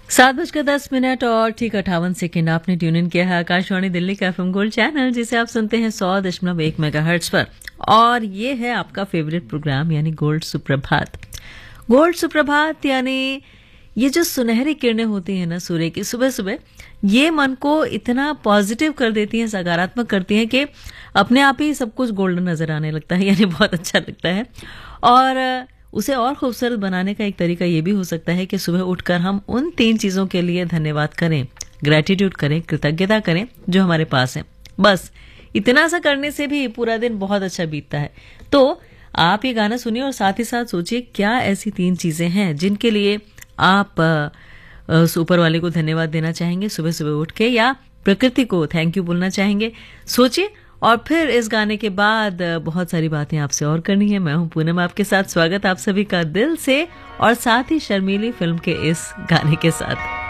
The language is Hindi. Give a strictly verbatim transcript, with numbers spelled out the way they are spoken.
सात बजकर दस मिनट और ठीक अट्ठावन सेकेंड आपने ट्यून इन किया है आकाशवाणी दिल्ली का एफएम गोल्ड चैनल, जिसे आप सुनते हैं सौ दशमलव एक मेगाहर्ट्ज पर। और ये है आपका फेवरेट प्रोग्राम यानी गोल्ड सुप्रभात। गोल्ड सुप्रभात यानी ये जो सुनहरी किरणें होती हैं ना सूर्य की सुबह सुबह, ये मन को इतना पॉजिटिव कर देती हैं, सकारात्मक करती हैं कि अपने आप ही सब कुछ गोल्डन नजर आने लगता है, यानी बहुत अच्छा लगता है। और उसे और खूबसूरत बनाने का एक तरीका ये भी हो सकता है कि सुबह उठकर हम उन तीन चीज़ों के लिए धन्यवाद करें, ग्रैटिट्यूड करें, कृतज्ञता करें जो हमारे पास है। बस इतना सा करने से भी पूरा दिन बहुत अच्छा बीतता है। तो आप ये गाना सुनिए और साथ ही साथ सोचिए क्या ऐसी तीन चीज़ें हैं जिनके लिए आप ऊपर वाले को धन्यवाद देना चाहेंगे सुबह सुबह उठ के, या प्रकृति को थैंक यू बोलना चाहेंगे। सोचिए और फिर इस गाने के बाद बहुत सारी बातें आपसे और करनी है। मैं हूं पूनम, आपके साथ। स्वागत आप सभी का दिल से और साथ ही शर्मीली फिल्म के इस गाने के साथ।